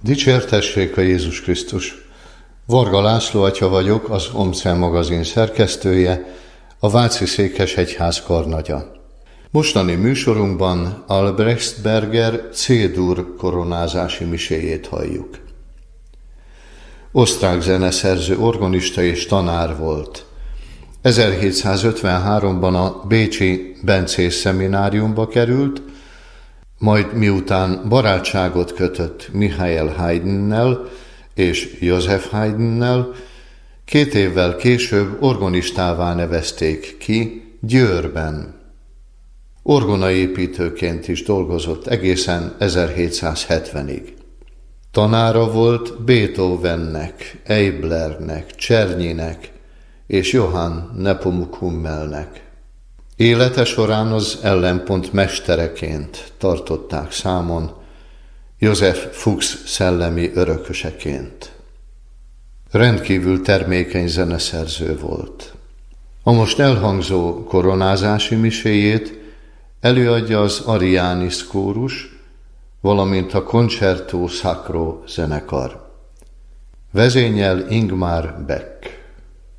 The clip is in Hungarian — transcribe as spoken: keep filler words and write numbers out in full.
Dicsértessék a Jézus Krisztus! Varga László atya vagyok, az Omszell magazin szerkesztője, a Váci Székesegyház karnagya. Mostani műsorunkban Albrechtsberger C-dur koronázási miséjét halljuk. Osztrák zeneszerző, organista és tanár volt. ezerhétszázötvenháromban a bécsi Bencés szemináriumba került, majd miután barátságot kötött Michael Haydnnel és Joseph Haydnnel, két évvel később organistává nevezték ki Győrben. Orgonaépítőként is dolgozott egészen ezerhétszázhetvenig. Tanára volt Beethovennek, Eiblernek, Czernyinek és Johann Nepomuk Hummelnek. Élete során az ellenpont mestereként tartották számon, Joseph Fuchs szellemi örököseként. Rendkívül termékeny zeneszerző volt. A most elhangzó koronázási miséjét előadja az Arianis kórus, valamint a Concerto Sacro zenekar. Vezényel Ingmar Beck.